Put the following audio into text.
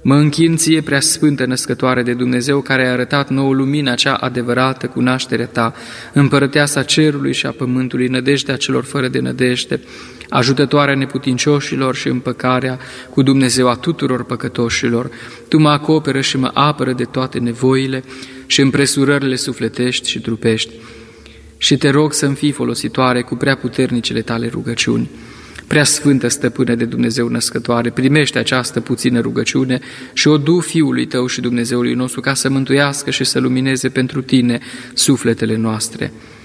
Mă închin ție, prea sfântă născătoare de Dumnezeu, care ai arătat nouă lumina cea adevărată, cunoașterea ta, împărăteasa cerului și a pământului, nădejdea celor fără de nădejde, ajutătoarea neputincioșilor și împăcarea cu Dumnezeu a tuturor păcătoșilor. Tu mă acoperă și mă apără de toate nevoile și împresurările sufletești și trupești. Și te rog să-mi fii folositoare cu prea puternicele tale rugăciuni. Prea sfântă stăpână de Dumnezeu născătoare, primește această puțină rugăciune și o du Fiului tău și Dumnezeului nostru ca să mântuiască și să lumineze pentru tine sufletele noastre.